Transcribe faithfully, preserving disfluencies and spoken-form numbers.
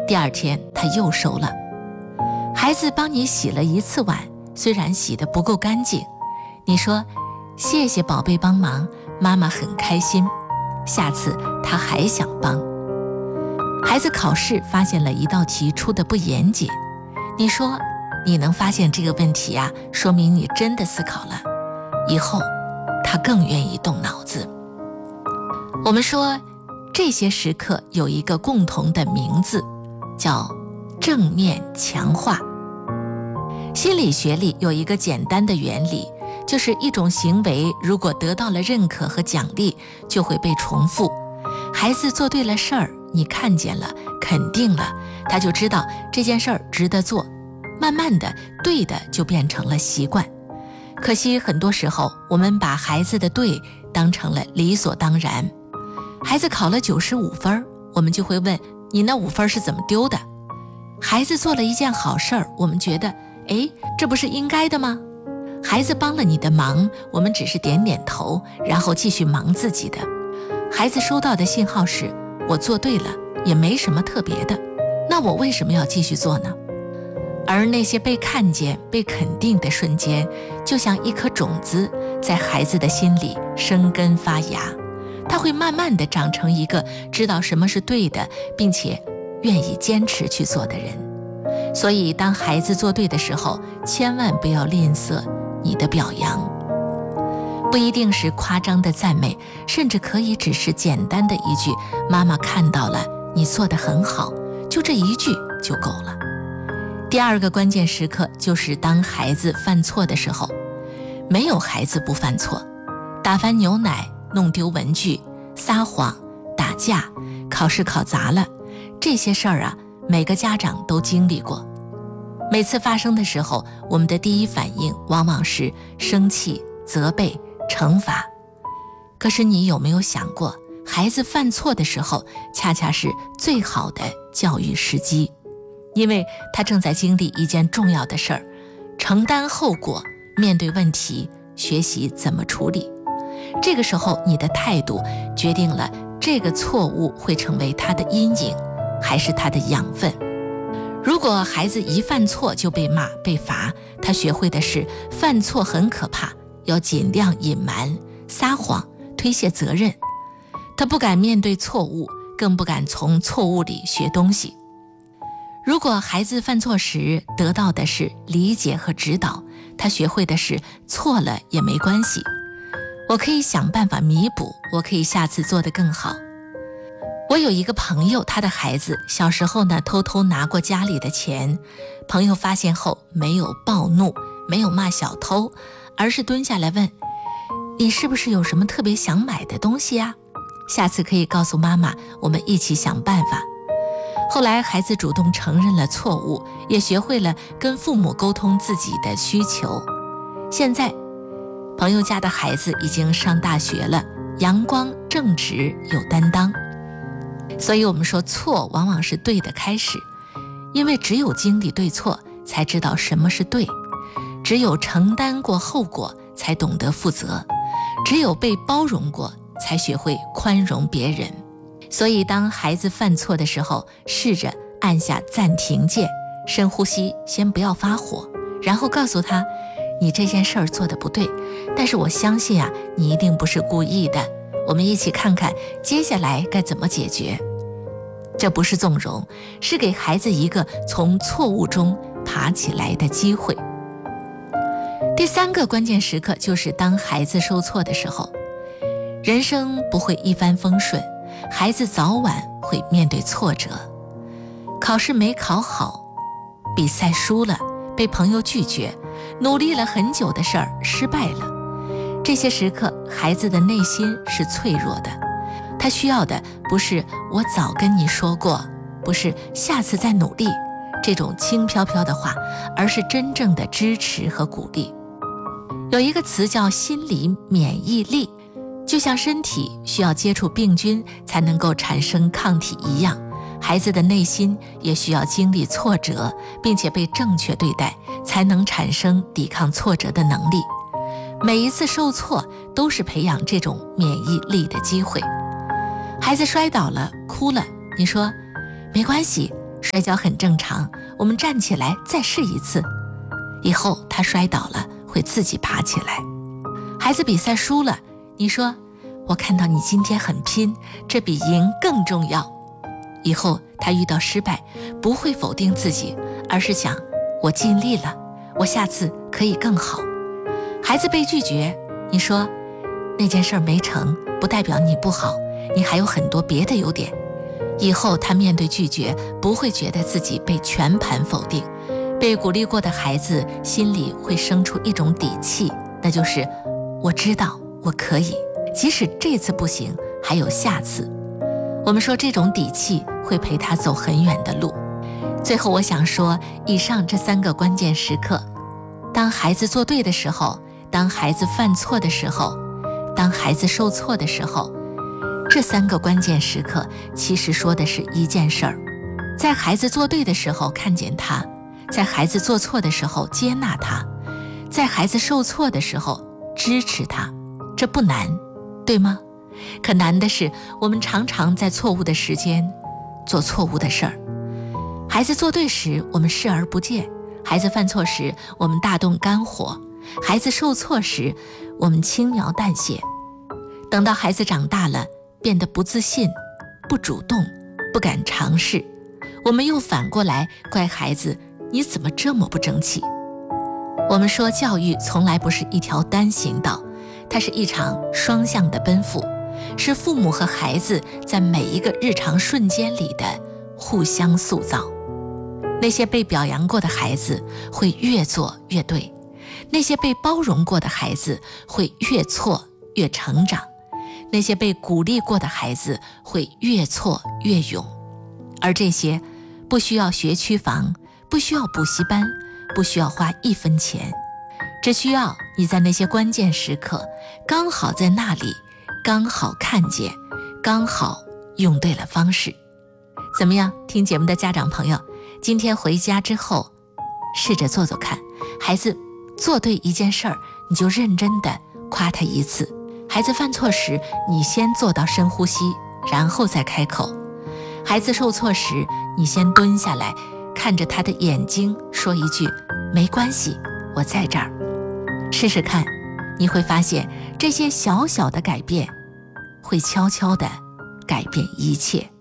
第二天他又收了。孩子帮你洗了一次碗，虽然洗得不够干净，你说谢谢宝贝帮忙，妈妈很开心，下次他还想帮。孩子考试发现了一道题出得不严谨，你说你能发现这个问题啊，说明你真的思考了，以后他更愿意动脑子。我们说这些时刻有一个共同的名字，叫正面强化。心理学里有一个简单的原理，就是一种行为如果得到了认可和奖励，就会被重复。孩子做对了事儿，你看见了，肯定了，他就知道这件事儿值得做，慢慢的对的就变成了习惯。可惜很多时候我们把孩子的对当成了理所当然。孩子考了九十五分，我们就会问，你那五分是怎么丢的？孩子做了一件好事儿，我们觉得诶，这不是应该的吗？孩子帮了你的忙，我们只是点点头，然后继续忙自己的。孩子收到的信号是，我做对了，也没什么特别的，那我为什么要继续做呢？而那些被看见、被肯定的瞬间，就像一颗种子，在孩子的心里生根发芽，他会慢慢地长成一个知道什么是对的，并且愿意坚持去做的人。所以当孩子做对的时候，千万不要吝啬你的表扬，不一定是夸张的赞美，甚至可以只是简单的一句，妈妈看到了你做得很好，就这一句就够了。第二个关键时刻就是当孩子犯错的时候。没有孩子不犯错，打翻牛奶、弄丢文具、撒谎、打架、考试考砸了，这些事儿啊，每个家长都经历过。每次发生的时候，我们的第一反应往往是生气、责备、惩罚。可是你有没有想过，孩子犯错的时候，恰恰是最好的教育时机，因为他正在经历一件重要的事儿，承担后果，面对问题，学习怎么处理。这个时候你的态度决定了这个错误会成为他的阴影，还是他的养分。如果孩子一犯错就被骂被罚，他学会的是犯错很可怕，要尽量隐瞒、撒谎、推卸责任。他不敢面对错误，更不敢从错误里学东西。如果孩子犯错时得到的是理解和指导，他学会的是错了也没关系，我可以想办法弥补，我可以下次做得更好。我有一个朋友，他的孩子小时候呢，偷偷拿过家里的钱，朋友发现后没有暴怒，没有骂小偷，而是蹲下来问，你是不是有什么特别想买的东西啊？下次可以告诉妈妈，我们一起想办法。后来孩子主动承认了错误，也学会了跟父母沟通自己的需求。现在朋友家的孩子已经上大学了，阳光正直有担当。所以我们说，错往往是对的开始，因为只有经历对错，才知道什么是对，只有承担过后果，才懂得负责，只有被包容过，才学会宽容别人。所以当孩子犯错的时候，试着按下暂停键，深呼吸，先不要发火，然后告诉他，你这件事儿做得不对，但是我相信啊，你一定不是故意的，我们一起看看接下来该怎么解决。这不是纵容，是给孩子一个从错误中爬起来的机会。第三个关键时刻就是当孩子受挫的时候。人生不会一帆风顺，孩子早晚会面对挫折。考试没考好，比赛输了，被朋友拒绝，努力了很久的事儿失败了。这些时刻，孩子的内心是脆弱的，他需要的不是我早跟你说过，不是下次再努力这种轻飘飘的话，而是真正的支持和鼓励。有一个词叫心理免疫力，就像身体需要接触病菌才能够产生抗体一样，孩子的内心也需要经历挫折，并且被正确对待，才能产生抵抗挫折的能力。每一次受挫都是培养这种免疫力的机会。孩子摔倒了，哭了，你说没关系， 摔跤很正常，我们站起来再试一次。以后他摔倒了会自己爬起来。孩子比赛输了，你说我看到你今天很拼，这比赢更重要。以后他遇到失败不会否定自己，而是想我尽力了，我下次可以更好。孩子被拒绝，你说那件事没成不代表你不好，你还有很多别的优点。以后他面对拒绝不会觉得自己被全盘否定。被鼓励过的孩子心里会生出一种底气，那就是我知道我可以，即使这次不行还有下次。我们说这种底气会陪他走很远的路。最后我想说，以上这三个关键时刻，当孩子做对的时候，当孩子犯错的时候，当孩子受挫的时候，这三个关键时刻其实说的是一件事儿。在孩子做对的时候看见他，在孩子做错的时候接纳他，在孩子受挫的时候支持他。这不难，对吗？可难的是我们常常在错误的时间做错误的事儿。孩子做对时我们视而不见，孩子犯错时我们大动肝火，孩子受挫时我们轻描淡写。等到孩子长大了，变得不自信、不主动、不敢尝试，我们又反过来怪孩子，你怎么这么不争气？我们说教育从来不是一条单行道，它是一场双向的奔赴，是父母和孩子在每一个日常瞬间里的互相塑造。那些被表扬过的孩子会越做越对，那些被包容过的孩子会越错越成长，那些被鼓励过的孩子会越挫越勇。而这些不需要学区房，不需要补习班，不需要花一分钱，只需要你在那些关键时刻刚好在那里，刚好看见，刚好用对了方式。怎么样，听节目的家长朋友，今天回家之后试着做做看，孩子做对一件事儿，你就认真的夸他一次。孩子犯错时，你先做到深呼吸，然后再开口。孩子受挫时，你先蹲下来，看着他的眼睛，说一句没关系，我在这儿。试试看，你会发现这些小小的改变会悄悄地改变一切。